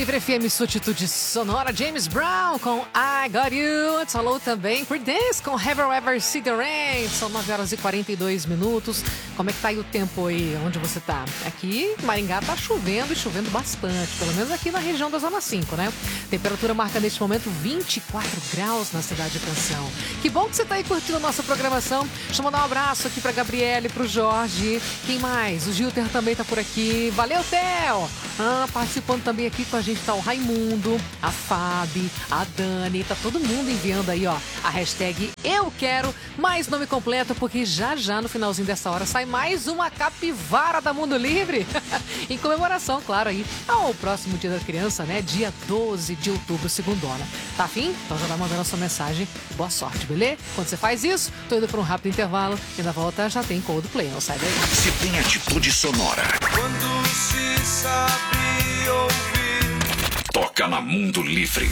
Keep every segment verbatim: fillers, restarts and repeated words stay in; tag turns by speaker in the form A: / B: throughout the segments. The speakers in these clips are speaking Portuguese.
A: Livre F M, sua atitude sonora. James Brown com I Got You. Falou também Creedence com Have You Ever Seen the Rain. São nove horas e quarenta e dois minutos. Como é que tá aí o tempo aí, onde você tá? Aqui em Maringá tá chovendo e chovendo bastante, pelo menos aqui na região da Zona cinco, né? Temperatura marca neste momento vinte e quatro graus na cidade de Canção. Que bom que você tá aí curtindo a nossa programação. Deixa eu mandar um abraço aqui pra Gabriele, pro Jorge. Quem mais? O Gilter também tá por aqui. Valeu, Theo! Ah, participando também aqui com a gente tá o Raimundo, a Fábio, a Dani, tá todo mundo enviando aí, ó, a hashtag Eu Quero, mais nome completo, porque já já no finalzinho dessa hora sai mais uma capivara da Mundo Livre, em comemoração, claro, aí ao próximo Dia da Criança, né, dia doze de outubro, segundona. Tá afim? Então já vai mandando a sua mensagem. Boa sorte, beleza? Quando você faz isso, tô indo pra um rápido intervalo e na volta já tem Coldplay, não sai daí.
B: Se tem atitude sonora.
C: Quando se sabe ouvir.
B: Toca na Mundo Livre.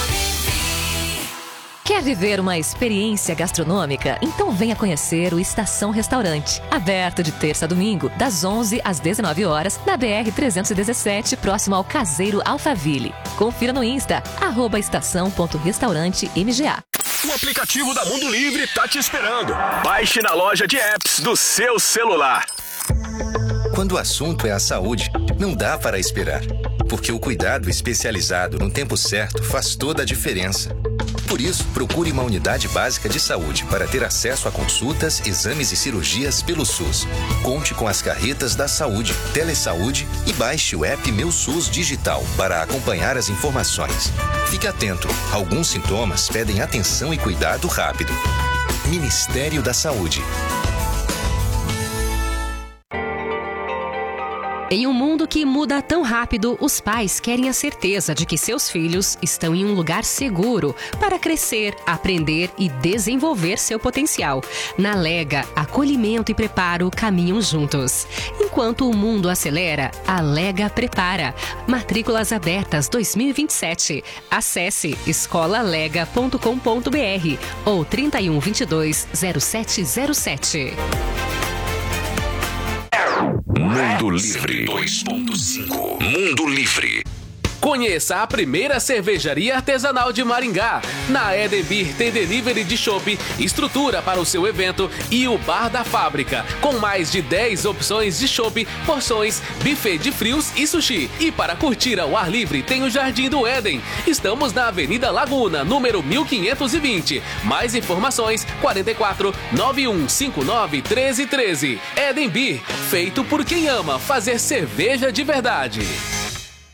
D: Quer viver uma experiência gastronômica? Então venha conhecer o Estação Restaurante. Aberto de terça a domingo, das onze às dezenove horas, na B R trezentos e dezessete, próximo ao Caseiro Alphaville. Confira no Insta, arroba estação ponto restaurante M G A.
E: O aplicativo da Mundo Livre tá te esperando. Baixe na loja de apps do seu celular.
F: Quando o assunto é a saúde, não dá para esperar. Porque o cuidado especializado no tempo certo faz toda a diferença. Por isso, procure uma unidade básica de saúde para ter acesso a consultas, exames e cirurgias pelo SUS. Conte com as carretas da saúde, Telesaúde e baixe o app Meu SUS Digital para acompanhar as informações. Fique atento, alguns sintomas pedem atenção e cuidado rápido. Ministério da Saúde.
G: Em um mundo que muda tão rápido, os pais querem a certeza de que seus filhos estão em um lugar seguro para crescer, aprender e desenvolver seu potencial. Na Lega, acolhimento e preparo caminham juntos. Enquanto o mundo acelera, a Lega prepara. Matrículas abertas dois mil e vinte e sete. Acesse escola lega ponto com ponto b r ou trinta e um, vinte e dois, zero sete zero sete.
B: Mundo Livre dois ponto cinco. Mundo Livre.
H: Conheça a primeira cervejaria artesanal de Maringá. Na Eden Beer tem delivery de chopp, estrutura para o seu evento e o bar da fábrica, com mais de dez opções de chopp, porções, buffet de frios e sushi. E para curtir ao ar livre tem o Jardim do Éden. Estamos na Avenida Laguna, número mil quinhentos e vinte. Mais informações, quarenta e quatro, nove um cinco nove, treze treze. Eden Beer, feito por quem ama fazer cerveja de verdade.